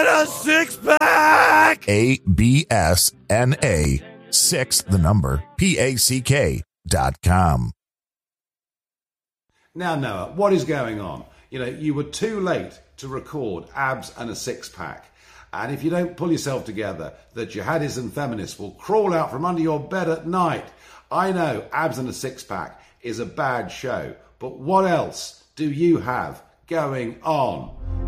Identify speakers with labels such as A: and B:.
A: get a six-pack!
B: ABSNA 6 the number PACK.com.
C: Now, Noah, what is going on? You were too late to record Abs and a Six-Pack. And if you don't pull yourself together, the jihadis and feminists will crawl out from under your bed at night. I know Abs and a Six-Pack is a bad show, but what else do you have going on?